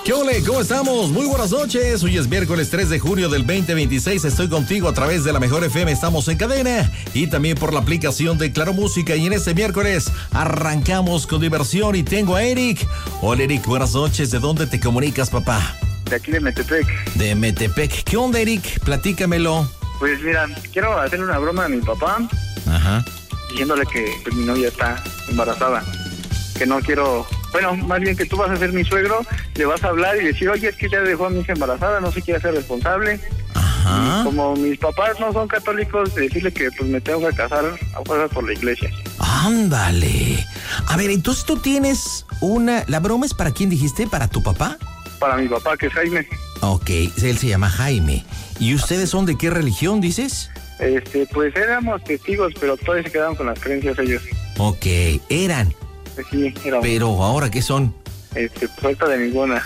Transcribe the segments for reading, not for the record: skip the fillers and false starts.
¿Qué ole? ¿Cómo estamos? Muy buenas noches. Hoy es miércoles 3 de junio del 2026. Estoy contigo a través de la Mejor FM. Estamos en cadena y también por la aplicación de Claro Música. Y en este miércoles arrancamos con diversión y tengo a Eric. Hola, Eric. Buenas noches. ¿De dónde te comunicas, papá? De aquí de Metepec. De Metepec. ¿Qué onda, Eric? Platícamelo. Pues mira, quiero hacerle una broma a mi papá. Ajá. Diciéndole que pues, mi novia está embarazada. Que no quiero... Bueno, más bien que tú vas a ser mi suegro, le vas a hablar y decir, oye, es que ya dejó a mi hija embarazada, no se quiere hacer responsable. Ajá. Y como mis papás no son católicos, decirle que pues me tengo que casar a fuerzas por la iglesia. Ándale. A ver, entonces tú tienes una... ¿La broma es para quién dijiste? ¿Para tu papá? Para mi papá, que es Jaime. Ok, él se llama Jaime. ¿Y ustedes son de qué religión, dices? Pues éramos testigos, pero todavía se quedaron con las creencias ellos. Ok, eran. Pues sí, éramos. Pero ¿ahora qué son? Pues ahorita de ninguna.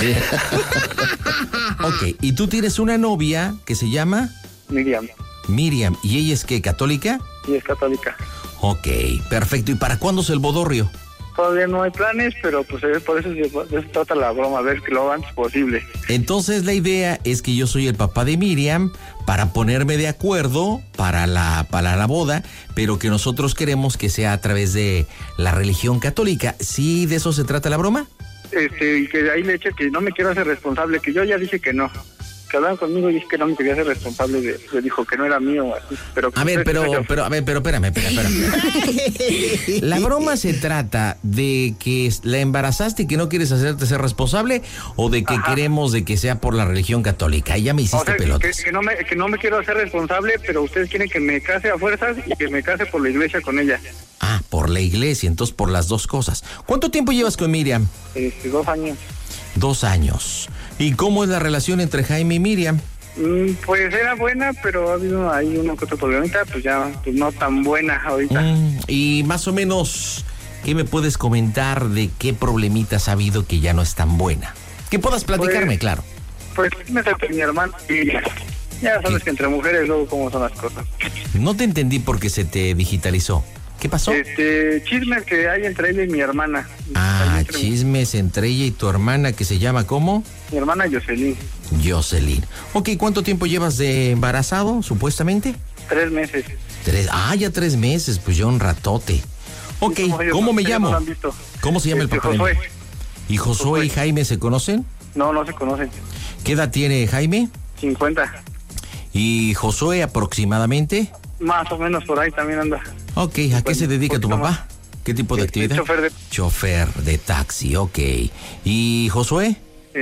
Ok, ¿y tú tienes una novia que se llama? Miriam. Miriam. ¿Y ella es qué, católica? Sí, es católica. Ok, perfecto. ¿Y para cuándo es el bodorrio? Todavía no hay planes, pero pues por eso se trata la broma, a ver que lo antes posible. Entonces la idea es que yo soy el papá de Miriam para ponerme de acuerdo para la boda, pero que nosotros queremos que sea a través de la religión católica. ¿Sí de eso se trata la broma? Y que ahí le eche que no me quiero hacer responsable, que yo ya dije que no. Que hablaron conmigo y dije que no me quería hacer responsable le dijo que no era mío, así, pero... A ver, pero espérame. ¿La broma se trata de que la embarazaste y que no quieres hacerte ser responsable o de que queremos de que sea por la religión católica? Ahí ya me hiciste pelotas. Que no me quiero hacer responsable, pero ustedes quieren que me case a fuerzas y que me case por la iglesia con ella. Ah, por la iglesia, entonces por las dos cosas. ¿Cuánto tiempo llevas con Miriam? 2 años. 2 años. ¿Y cómo es la relación entre Jaime y Miriam? Pues era buena, pero ha habido ahí uno que otro problemita, pues ya pues no tan buena ahorita. Y más o menos, ¿qué me puedes comentar de qué problemitas ha habido que ya no es tan buena? Que puedas platicarme, claro. Pues me saqué mi hermano y ya sabes que entre mujeres luego cómo son las cosas. No te entendí porque se te digitalizó. ¿Qué pasó? Chismes que hay entre ella y mi hermana. Chismes entre ella y tu hermana, que se llama ¿cómo? Mi hermana Jocelyn. Jocelyn. Ok, ¿cuánto tiempo llevas de embarazado, supuestamente? 3 meses. Ya 3 meses, pues ya un ratote. Ok, ¿cómo me llamo? No visto. ¿Cómo se llama el papá? Josué. ¿Y Josué y Jaime se conocen? No se conocen. ¿Qué edad tiene Jaime? 50. ¿Y Josué aproximadamente? Más o menos por ahí también anda. Ok, ¿a qué se dedica tu papá? ¿Qué tipo de actividad? Chofer de taxi, ok. ¿Y Josué?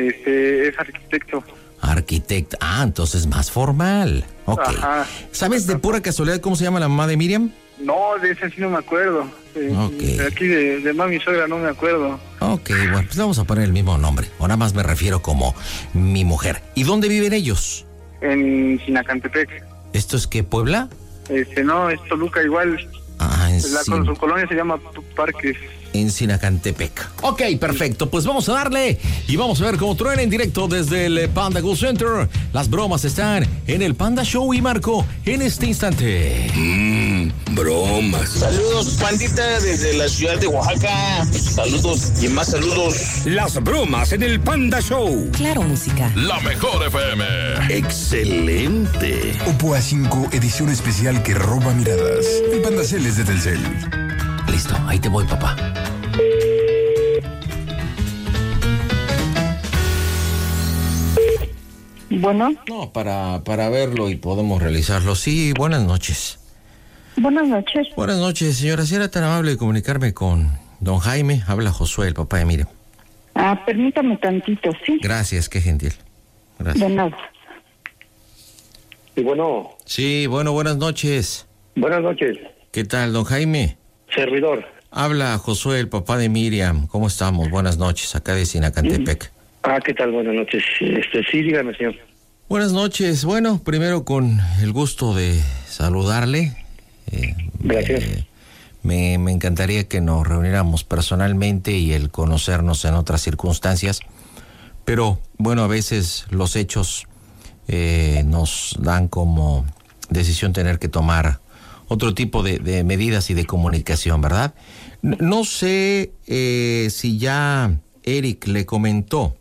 Es arquitecto. Arquitecto, entonces más formal. Ok. Ajá. ¿Sabes de pura casualidad cómo se llama la mamá de Miriam? No, de ese sí no me acuerdo. Ok. De aquí de mami suegra no me acuerdo. Ok, bueno, pues vamos a poner el mismo nombre. O nada más me refiero como mi mujer. ¿Y dónde viven ellos? En Sinacantepec. ¿Esto es qué, Puebla? No, es Toluca igual. Su colonia se llama Parques. En Sinacantepec. Ok, perfecto. Pues vamos a darle y vamos a ver cómo truena en directo desde el Panda Go Center. Las bromas están en el Panda Show y Marco en este instante. Bromas. Saludos, pandita, desde la ciudad de Oaxaca. Saludos y más saludos. Las bromas en el Panda Show. Claro Música. La Mejor FM. Excelente. Oppo A5 edición especial que roba miradas. El Panda Cel es de Telcel. Listo, ahí te voy, papá. Bueno. No, para verlo y podemos realizarlo. Sí, buenas noches. Buenas noches. Buenas noches, señora. Si era tan amable de comunicarme con don Jaime. Habla Josué, el papá de Miriam. Permítame tantito, ¿sí? Gracias, qué gentil. Gracias. De nada. Y bueno. Sí, bueno, buenas noches. Buenas noches. ¿Qué tal, don Jaime? Servidor. Habla Josué, el papá de Miriam. ¿Cómo estamos? Buenas noches, acá de Sinacantepec. ¿Qué tal? Buenas noches. Sí, dígame, señor. Buenas noches. Bueno, primero con el gusto de saludarle. Gracias. Me encantaría que nos reuniéramos personalmente y el conocernos en otras circunstancias. Pero, bueno, a veces los hechos nos dan como decisión tener que tomar otro tipo de medidas y de comunicación, ¿verdad? No sé si ya Eric le comentó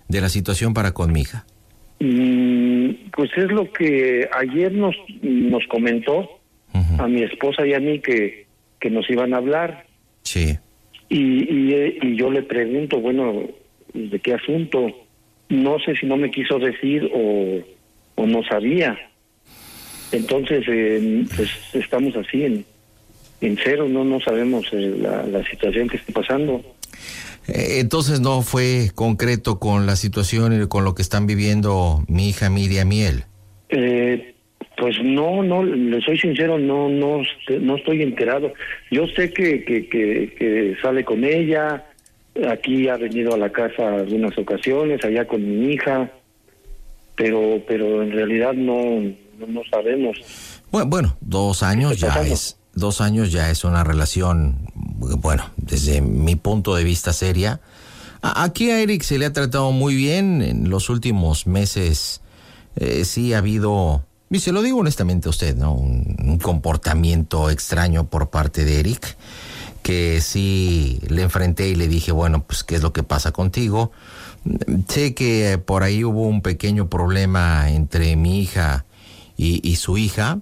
de la situación para con mi hija? Pues es lo que ayer nos comentó a mi esposa y a mí que nos iban a hablar. Sí. Y yo le pregunto, bueno, ¿de qué asunto? No sé si no me quiso decir o no sabía. Entonces, pues estamos así en cero, no sabemos la situación que está pasando. Entonces no fue concreto con la situación y con lo que están viviendo mi hija Miriam y él. Pues no, le soy sincero, no estoy enterado. Yo sé que sale con ella, aquí ha venido a la casa algunas ocasiones, allá con mi hija, pero en realidad no sabemos. Bueno, 2 años ya es 2 años ya es una relación, bueno, desde mi punto de vista seria. Aquí a Eric se le ha tratado muy bien en los últimos meses. Sí ha habido, y se lo digo honestamente a usted, ¿no? Un comportamiento extraño por parte de Eric, que sí le enfrenté y le dije, bueno, pues, ¿qué es lo que pasa contigo? Sé que por ahí hubo un pequeño problema entre mi hija y su hija,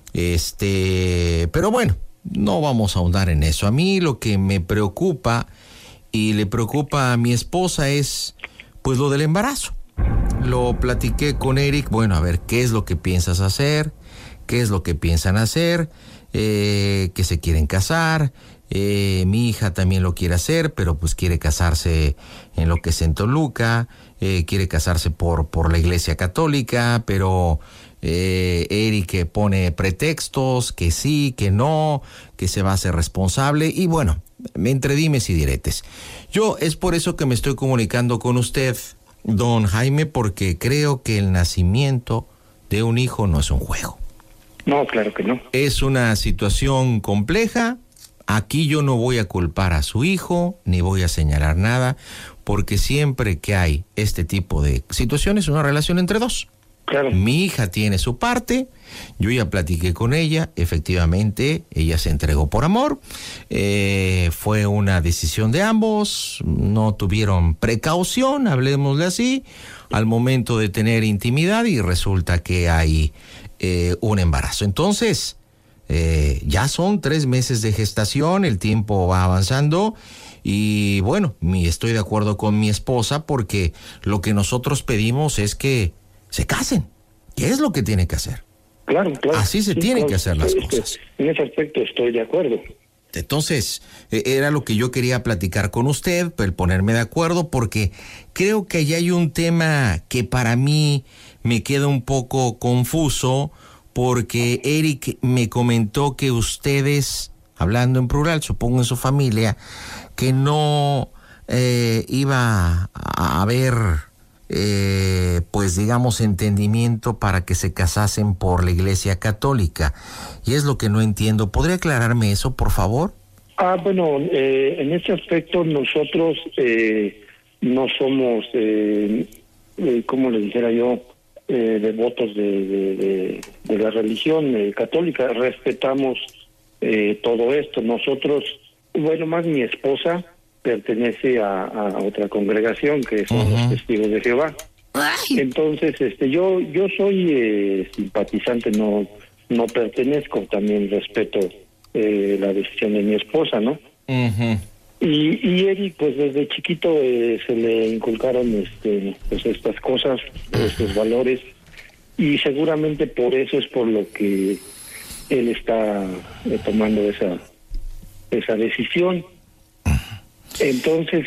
pero bueno, no vamos a ahondar en eso. A mí lo que me preocupa y le preocupa a mi esposa es, pues, lo del embarazo. Lo platiqué con Eric, bueno, a ver, ¿qué es lo que piensas hacer? ¿Qué es lo que piensan hacer? Que se quieren casar. Mi hija también lo quiere hacer, pero pues quiere casarse en lo que es en Toluca. Quiere casarse por la iglesia católica, pero Eric pone pretextos, que sí, que no, que se va a hacer responsable. Y bueno, entre dimes y diretes. Es por eso que me estoy comunicando con usted, don Jaime, porque creo que el nacimiento de un hijo no es un juego. No, claro que no. Es una situación compleja. Aquí yo no voy a culpar a su hijo, ni voy a señalar nada, porque siempre que hay este tipo de situaciones, es una relación entre dos. Claro. Mi hija tiene su parte, yo ya platiqué con ella, efectivamente, ella se entregó por amor, fue una decisión de ambos, no tuvieron precaución, hablemosle así, al momento de tener intimidad y resulta que hay un embarazo. Entonces, ya son 3 meses de gestación, el tiempo va avanzando y bueno, estoy de acuerdo con mi esposa porque lo que nosotros pedimos es que se casen. ¿Qué es lo que tiene que hacer? Claro. Así se tienen que hacer las cosas. En ese aspecto estoy de acuerdo. Entonces, era lo que yo quería platicar con usted, el ponerme de acuerdo, porque creo que allá hay un tema que para mí me queda un poco confuso, porque Eric me comentó que ustedes, hablando en plural, supongo en su familia, que no iba a haber, pues digamos, entendimiento para que se casasen por la iglesia católica. Y es lo que no entiendo. ¿Podría aclararme eso, por favor? Bueno, en ese aspecto nosotros no somos, ¿cómo le dijera yo? Devotos de la religión católica. Respetamos todo esto. Nosotros, bueno, más mi esposa pertenece a otra congregación que son los Testigos de Jehová. Ay. Entonces, yo soy simpatizante, no pertenezco, también respeto la decisión de mi esposa, ¿no? Y Eric, pues desde chiquito se le inculcaron pues estas cosas, estos valores, y seguramente por eso es por lo que él está tomando esa decisión. Entonces,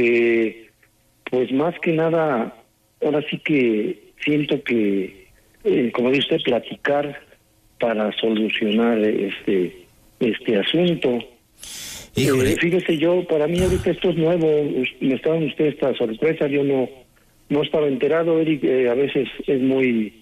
pues más que nada, ahora sí que siento que, como dice usted, platicar para solucionar este asunto. Fíjese, para mí ahorita esto es nuevo, me está dando usted esta sorpresa, yo no estaba enterado. Eric a veces es muy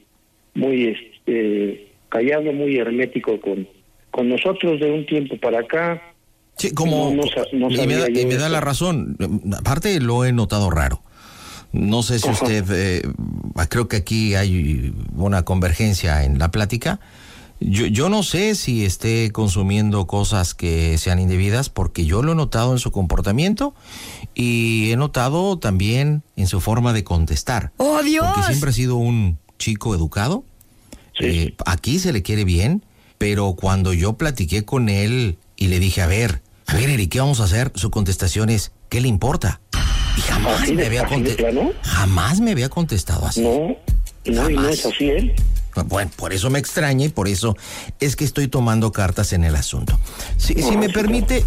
callado, muy hermético con nosotros de un tiempo para acá. Sí, como y me da la razón. Aparte lo he notado raro. No sé si usted, creo que aquí hay una convergencia en la plática. Yo no sé si esté consumiendo cosas que sean indebidas, porque yo lo he notado en su comportamiento y he notado también en su forma de contestar. ¡Oh, Dios! Porque siempre ha sido un chico educado. Sí. Aquí se le quiere bien, pero cuando yo platiqué con él y le dije, a ver, Eric, ¿qué vamos a hacer? Su contestación es, ¿qué le importa? Y jamás ¿Así me de- había así de plano? jamás me había contestado así. No, y no Jamás. es así él. Bueno, por eso me extraña y por eso es que estoy tomando cartas en el asunto. Si me sí, permite,